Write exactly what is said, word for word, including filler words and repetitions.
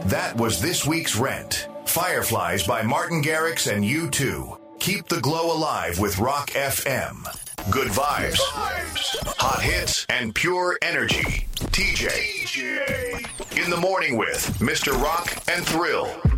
That was this week's Rent. Fireflies by Martin Garrix and U two. Keep the glow alive with Rock F M. Good vibes, hot hits, and pure energy. T J. In the morning with Mister Rock and Thrill.